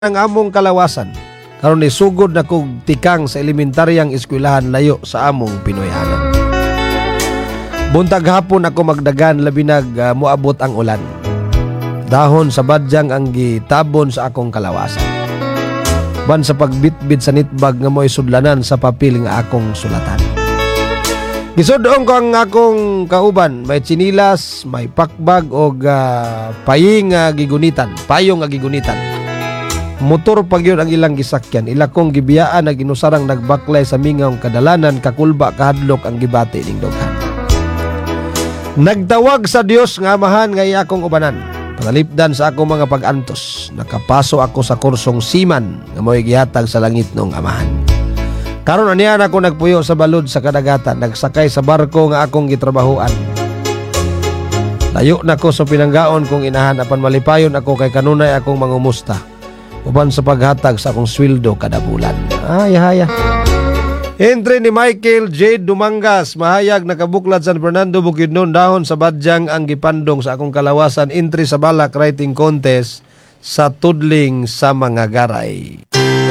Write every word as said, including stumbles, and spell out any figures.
ang among kalawasan. Karon ni sugod na kog tikang sa elementaryang eskwelahan layo sa among Pinoyanan. Buntag hapon ako magdagan labi nag uh, moabot ang ulan. Dahon sa badyang ang gitabon sa akong kalawasan. Ban sa pagbitbit sa nitbag nga mo'y sudlanan sa papel nga akong sulatan. Gisudong ko ang akong kauban, may chinilas, may pakbag o uh, paying nga gigunitan, payong nga gigunitan. Motor pag yun ang ilang gisakyan, ila kong gibiyaan na ginusarang nagbaklay sa mingawng kadalanan, kakulba kahadlok ang gibati ning doghan. Nagtawag sa Dios nga amahan nga akong ubanan. Panalipdan sa akong mga pag-antos, nakapaso ako sa kursong siman nga mo'y gihatag sa langit nung amahan. Karon aniyan ako nagpuyo sa balod sa kadagatan, nagsakay sa barko nga akong gitrabahuan. Layo na ko sa pinanggaon kong inahan apan malipayon ako kay kanunay akong mangumusta. Uban sa paghatag sa akong sweldo kada bulan. Ay, haya. Entry ni Michael J. Dumangas, mahayag nakabuklad San Fernando, Bukidnon, dahon sa badyang ang gipandong sa akong kalawasan. Entry sa balak writing contest sa tudling sa mga garay.